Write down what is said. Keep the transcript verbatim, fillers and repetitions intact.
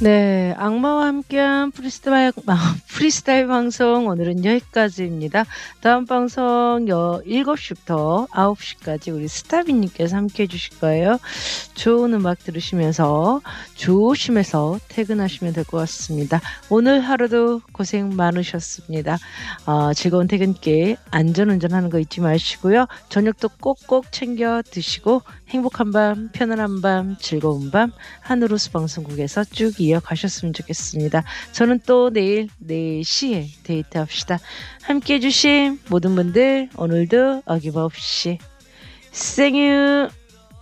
네, 악마와 함께한 프리스타일, 아, 프리스타일 방송 오늘은 여기까지입니다. 다음 방송 여 일곱 시부터 아홉 시까지 우리 스타빈님께서 함께 해주실 거예요. 좋은 음악 들으시면서 조심해서 퇴근하시면 될 것 같습니다. 오늘 하루도 고생 많으셨습니다. 어, 즐거운 퇴근길 안전운전하는 거 잊지 마시고요. 저녁도 꼭꼭 챙겨 드시고 행복한 밤, 편안한 밤, 즐거운 밤 한우로스 방송국에서 쭉 이어가셨으면 좋겠습니다. 저는 또 내일 네 시에 데이트합시다. 함께해 주신 모든 분들 오늘도 어김없이 생유